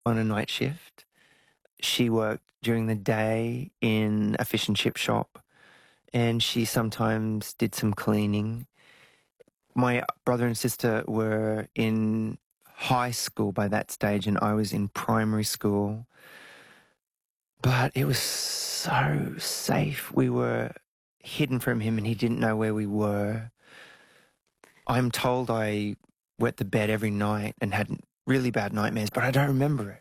on a night shift. She worked during the day in a fish and chip shop, and she sometimes did some cleaning. My brother and sister were in high school by that stage, and I was in primary school. But it was so safe. We were hidden from him, and he didn't know where we were. I'm told I wet the bed every night and had really bad nightmares, but I don't remember it.